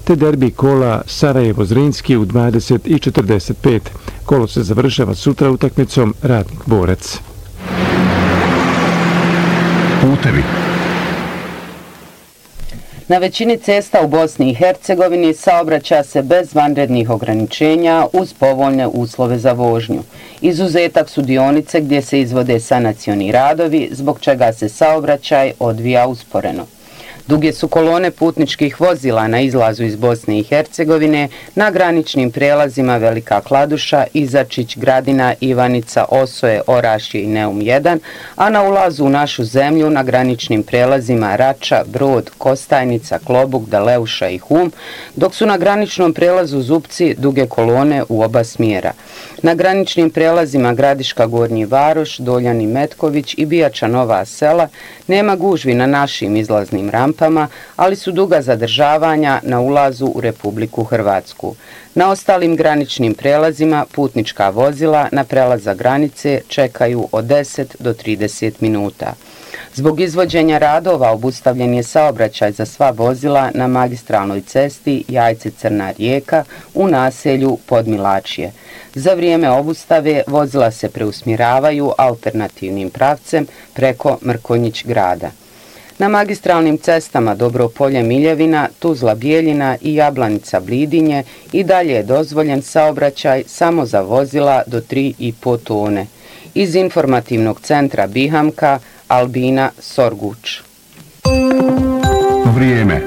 te derbi kola Sarajevo-Zrinski u 20:45. Kolo se završava sutra utakmicom Radnik-Borac. Putevi. Na većini cesta u Bosni i Hercegovini saobraća se bez vanrednih ograničenja uz povoljne uslove za vožnju. Izuzetak su dionice gdje se izvode sanacioni radovi, zbog čega se saobraćaj odvija usporeno. Duge su kolone putničkih vozila na izlazu iz Bosne i Hercegovine na graničnim prelazima Velika Kladuša, Izačić, Gradina, Ivanica, Osoje, Orašje i Neum 1, a na ulazu u našu zemlju na graničnim prelazima Rača, Brod, Kostajnica, Klobuk, Daleuša i Hum, dok su na graničnom prelazu Zupci duge kolone u oba smjera. Na graničnim prelazima Gradiška, Gornji Varoš, Doljani, Metković i Bijača, Nova Sela nema gužvi na našim izlaznim rampama, ali su duga zadržavanja na ulazu u Republiku Hrvatsku. Na ostalim graničnim prelazima putnička vozila na prelazak granice čekaju od 10 do 30 minuta. Zbog izvođenja radova obustavljen je saobraćaj za sva vozila na magistralnoj cesti Jajce-Crna Rijeka u naselju Podmilačje. Za vrijeme obustave vozila se preusmjeravaju alternativnim pravcem preko Mrkonjić grada. Na magistralnim cestama Dobropolje-Miljevina, Tuzla-Bijeljina i Jablanica-Blidinje i dalje je dozvoljen saobraćaj samo za vozila do 3,5 tone. Iz informativnog centra Bihamka, Albina Sorguč. Vrijeme.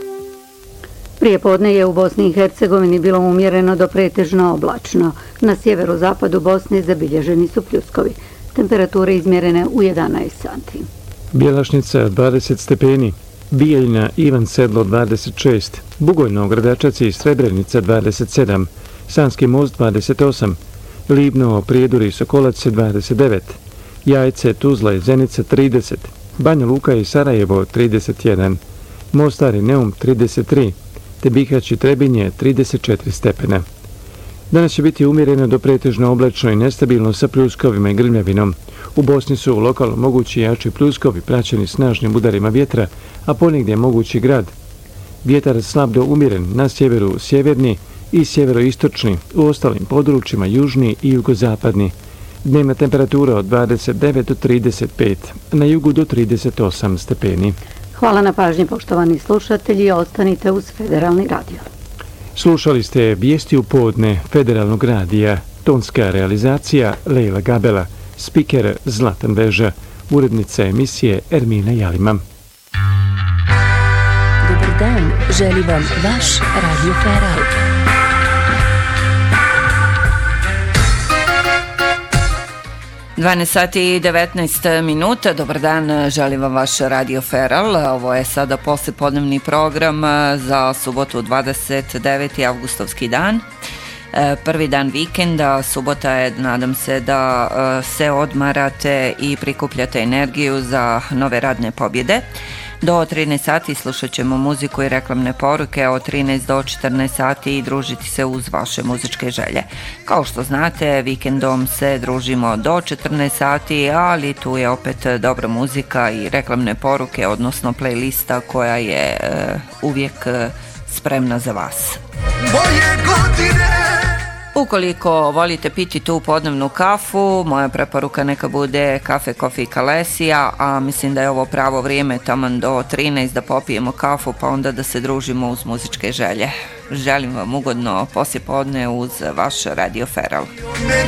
Prijepodne je u Bosni i Hercegovini bilo umjereno do pretežno oblačno. Na sjeverozapadu Bosne zabilježeni su pljuskovi. Temperature izmjerene u 11 sati. Bjelašnica 20 stepeni, Bijeljina Ivan Sedlo 26, Bugojno Gradačac i Srebrenica 27, Sanski most 28, Livno, Prijedor i Sokolac 29, Jajce, Tuzla i Zenica 30, Banja Luka i Sarajevo 31, Mostar i Neum 33, te Bihać i Trebinje 34 stepena. Danas će biti umjereno do pretežno oblačno i nestabilno sa pljuskovima i grmljavinom. U Bosni su lokalno mogući jači pljuskovi praćeni snažnim udarima vjetra, a ponegdje mogući grad. Vjetar slab do umjeren, na sjeveru sjeverni i sjeveroistočni, u ostalim područjima južni i jugozapadni. Dnevna temperatura od 29 do 35, na jugu do 38 stepeni. Hvala na pažnji, poštovani slušatelji, ostanite uz Federalni radio. Slušali ste vijesti u podne Federalnog radija, tonska realizacija Lejla Gabela, spiker Zlatan Veža, urednica emisije Ermina Jalima. Dobar dan, želi vam vaš Radio Feral. Sati i 19 minuta. Dobar dan, želim vam vaš Radio Feral. Ovo je sada poslijepodnevni program za subotu 29. avgustovski dan. Prvi dan vikenda, subota je, nadam se da se odmarate i prikupljate energiju za nove radne pobjede. Do 13 sati slušat ćemo muziku i reklamne poruke, od 13 do 14 sati i družiti se uz vaše muzičke želje. Kao što znate, vikendom se družimo do 14 sati, ali tu je opet dobra muzika i reklamne poruke, odnosno playlista koja je uvijek spremna za vas. Ukoliko volite piti tu podnevnu kafu, moja preporuka neka bude kafe, kofi i kalesija, a mislim da je ovo pravo vrijeme taman do 13 da popijemo kafu, pa onda da se družimo uz muzičke želje. Želim vam ugodno poslijepodne uz vaš Radio Feral.